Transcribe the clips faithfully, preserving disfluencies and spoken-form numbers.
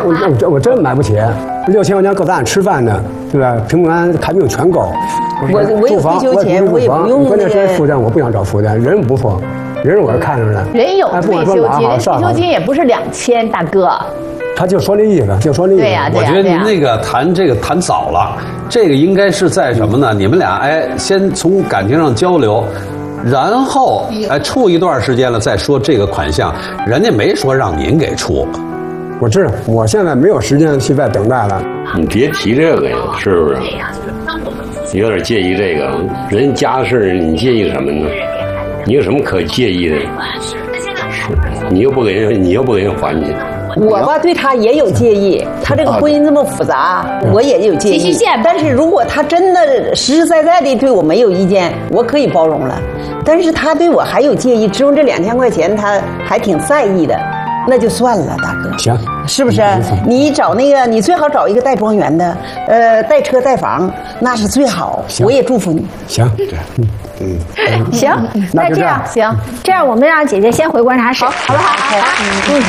我我真买不起，六千块钱够咱俩吃饭的，对吧？平平安安看病全够。 我我有退休钱，我也不用。 关键是负担，我不想找负担，人不错，人我是看着的。 人有退休金，人退休金也不是两千，大哥。 他就说那意思，就说那意思。 对呀， 我觉得您那个谈这个谈早了，这个应该是在什么呢？你们俩哎，先从感情上交流。然后，哎，处一段时间了再说这个款项，人家没说让您给出。 我知道，我现在没有时间去再等待了。 你别提这个呀，是不是？你有点介意这个，人家的事你介意什么呢？你有什么可介意的？你又不给人，你又不给人还去。 我吧对他也有介意，他这个婚姻这么复杂，我也有介意。但是如果他真的实实在在的对我没有意见，我可以包容了。但是他对我还有介意，只有这两千块钱他还挺在意的，那就算了，大哥。 行， 是不是？你找那个，你最好找一个带庄园的，呃，带车带房，那是最好。我也祝福你。 行，嗯嗯，行，那这样行，这样我们让姐姐先回观察室，好不好？好，嗯。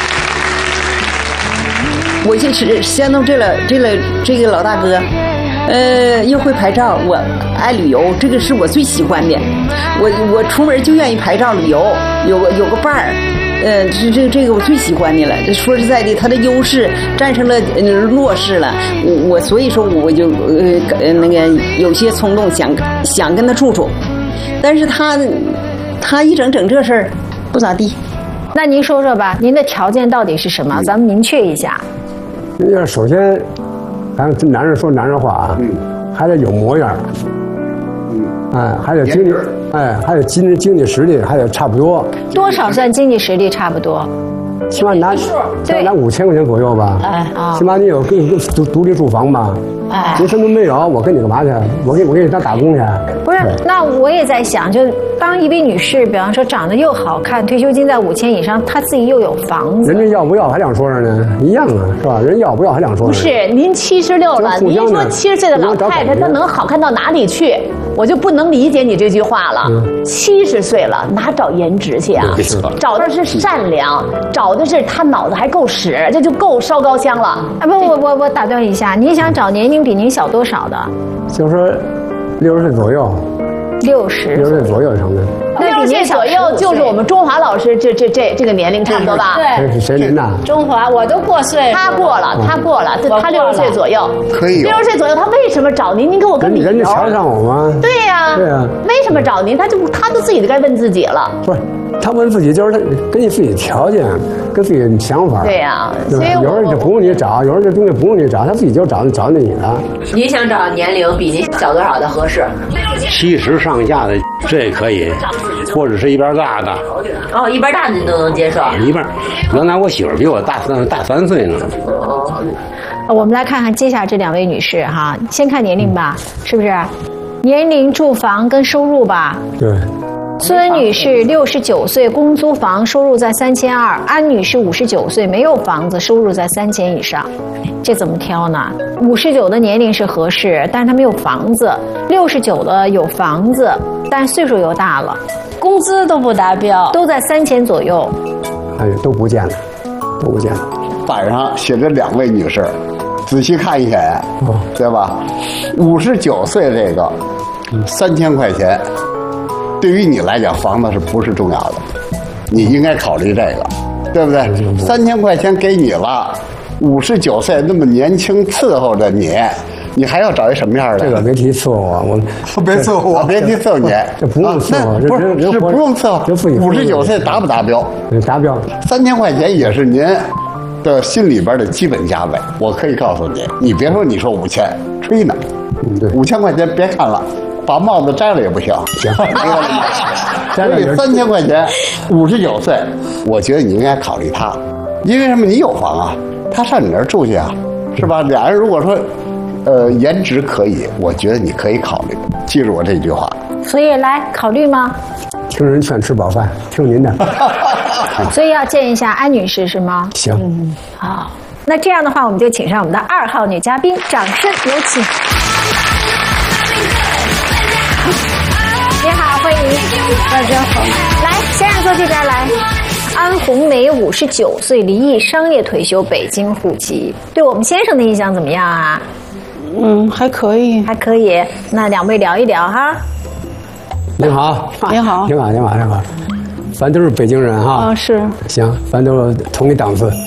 我就是相中这了这了这个老大哥，呃，又会拍照，我爱旅游，这个是我最喜欢的。我我出门就愿意拍照旅游，有个有个伴儿，呃，这这这个我最喜欢的了。说实在的，他的优势战胜了弱势了。我我所以说我就呃那个有些冲动，想想跟他处处，但是他他一整整这事儿不咋地。 那您说说吧，您的条件到底是什么？咱们明确一下。 要首先，咱男人说男人话啊，嗯、还得有模样，嗯，哎，还得经济，哎，还得经济经济实力，还得差不多。 多少算经济实力差不多？ 起码拿，起码拿五千块钱左右吧。哎啊，起码你有跟你独独立住房吧。哎，你什么都没有，我跟你干嘛去？我给我给你当打工去。 不是，那我也在想，就当一位女士，比方说长得又好看，退休金在五千以上，她自己又有房子， 人家要不要还两说着呢？一样啊，是吧？人要不要还两说着。 不是，您七十六了，您说七十岁的老太太她能好看到哪里去？我就不能理解你这句话了。七十岁了，哪找颜值去啊？找的是善良，找的是她脑子还够使，这就够烧高香了。 啊不，我我我打断一下，您想找年龄比您小多少的？ 就是说六十岁左右。 六十六十岁左右成的。 六十岁左右就是我们中华老师这这这这个年龄差不多吧？ 对，是谁您呐？ 中华，我都过岁， 他过了，他过了，他六十岁左右， 可以。 六十岁左右，他为什么找您？您给我个理由。 人家瞧上我吗？ 对呀， 对呀。 为什么找您？他就他都自己该问自己了。 不是，他问自己就是他根据自己条件，跟自己的想法。 对呀， 所以有人就不用你找，有人这东西不用你找，他自己就找找你了。 您想找年龄比您小多少的合适？ 七十上下的这可以，或者是一边大的。 哦，一边大的您都能接受。 一边，原来我媳妇比我大三大三岁呢。 我们来看看接下来这两位女士哈，先看年龄吧，是不是？年龄、住房跟收入吧。 对。 孙女士六十九岁，公租房，收入在三千二；安女士五十九岁，没有房子，收入在三千以上。这怎么挑呢？五十九的年龄是合适，但是她没有房子；六十九的有房子，但岁数又大了， 工资都不达标， 都在三千左右。 哎，都不见了，都不见了。 板上写着两位女士，仔细看一眼，哦、对吧？五十九岁这个，三千块钱。对于你来讲，房子是不是重要的？你应该考虑这个，对不对？三千块钱给你了，五十九岁那么年轻伺候着你，你还要找一什么样的？ 这个别提伺候我，我别伺候我，别提伺候你， 这不用伺候， 不是是不用伺候。五十九岁达不达标？ 达标。 三千块钱也是您的心里边的基本价位。我可以告诉你，你别说你说五千，吹呢。五千块钱别看了。把帽子摘了也不行，行，所以三千块钱，五十九岁，我觉得你应该考虑他，因为什么？你有房啊，他上你那儿住去啊，是吧？俩人如果说，呃，颜值可以，我觉得你可以考虑，记住我这句话。 所以来考虑吗？ 听人劝，吃饱饭，听您的。 所以要见一下安女士是吗？ 行， 嗯，好，那这样的话，我们就请上我们的二号女嘉宾，掌声有请。你好，欢迎，大家好。来，先生坐这边来。啊， 关红梅五十九岁离异，商业退休，北京户籍。对我们先生的印象怎么样啊？ 嗯，还可以， 还可以。那两位聊一聊哈。 您好， 你好， 您好，您好，您好，咱都是北京人哈。 啊，是。 行，咱都同一档次。